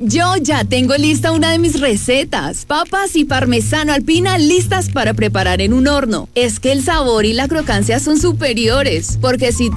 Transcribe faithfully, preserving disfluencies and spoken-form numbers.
Yo ya tengo lista una de mis recetas. Papas y parmesano alpina listas para preparar en un horno. Es que el sabor y la crocancia son superiores, porque si